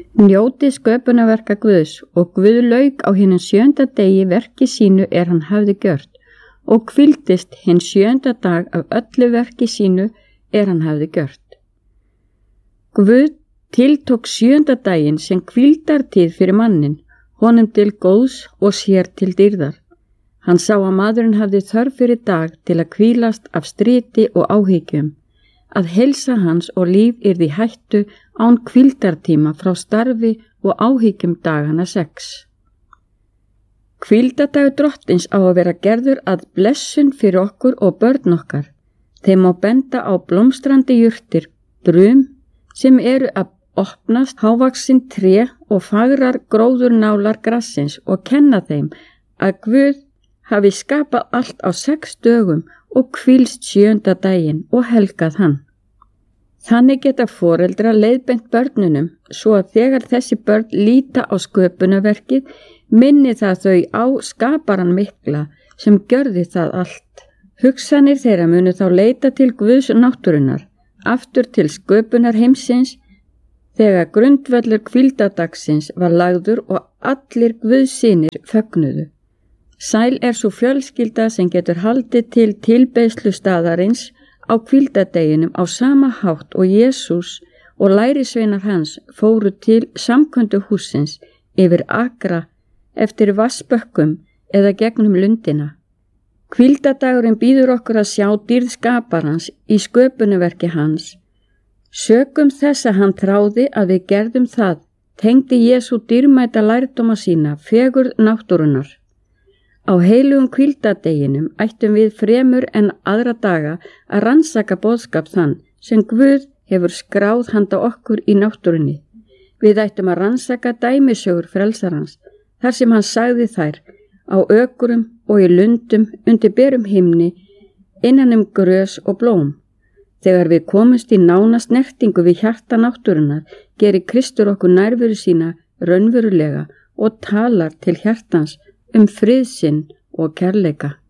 Njótið sköpunarverka Guðs og Guð lauk á hinum 7. degi verki sínu hann hafði gjört og hvíldist hinn 7. dag af öllu verki sínu hann hafði gjört. Guð tiltók 7. daginn sem hvíldartíð fyrir mannin, honum til góðs og sér til dýrðar. Hann sá að maðurinn hafði þörf fyrir dag til að hvílast af striti og áhyggjum, að heilsa hans og líf yrði í hættu án hvíldartíma frá starfi og áhyggjum dagana 6. Hvíldadagur Drottins á að vera gerður að blessun fyrir okkur og börn okkar. Þeim má benda á blómstrandi jurtir, brum sem eru að opnast, hávaxin tré og fagrar gróðurnálar grassins og kenna þeim að Guð hafi skapað allt á 6 dögum og hvílst 7. daginn og helgað hann. Þannig geta foreldrar leiðbeint börnunum svo að þegar þessi börn líta á sköpunarverkið minni það þau á skaparan mikla sem gjörði það allt. Hugsanir þeirra munu þá leita til Guðs náttúrunnar, aftur til sköpunar heimsins, þegar grundvöllur hvíldadagsins var lagður og allir Guðssynir fögnuðu. Sæl svo fjölskylda sem getur haldið til tilbeiðslu staðarins á hvíldadeginum á sama hátt og Jesús og lærisveinar hans fóru til samköndu hússins yfir akra eftir vassbökkum eða gegnum lundina. Hvíldadagurinn býður okkur að sjá dýrð skaparans í sköpunarverki hans. Sökum þess að hann þráði að við gerðum það, tengdi Jesú dýrmæta lærdóma sína fegurð náttúrunnar. Á heilugum hvíldadeginum ættum við fremur en aðra daga að rannsaka boðskap þann sem Guð hefur skráð handa okkur í náttúrunni. Við ættum að rannsaka dæmisögur frelsarans, þar sem hann sagði þær, á ökrum og í lundum undir berum himni, innan grös og blóm. Þegar við komumst í nána snertingu við hjarta náttúrunnar, gerir Kristur okkur nærveru sína raunverulega og talar til hjartans frið sinn og kærleika.